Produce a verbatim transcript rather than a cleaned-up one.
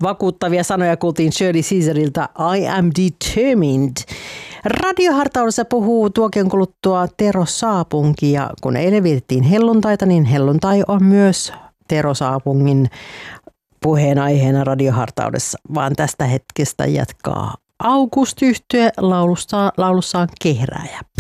Vakuuttavia sanoja kuultiin Shirley Caesarilta I am determined. Radiohartaudessa puhuu tuokion kuluttua Tero Saapunki ja kun eilen vietettiin helluntaita, niin helluntai on myös Tero Saapungin puheenaiheena radiohartaudessa, vaan tästä hetkestä jatkaa August-yhtye laulussaan, laulussaan Kehrääjä.